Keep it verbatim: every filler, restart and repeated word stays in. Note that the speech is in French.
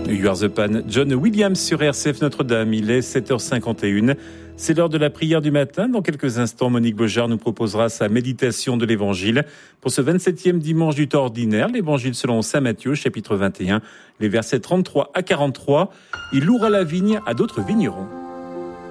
You Are the Pan, John Williams sur R C F Notre-Dame. Il est sept heures cinquante et une. C'est l'heure de la prière du matin. Dans quelques instants, Monique Beaujard nous proposera sa méditation de l'Évangile pour ce vingt-septième dimanche du temps ordinaire. L'Évangile selon saint Matthieu, chapitre vingt et un, les versets trente-trois à quarante-trois. Il louera la vigne à d'autres vignerons.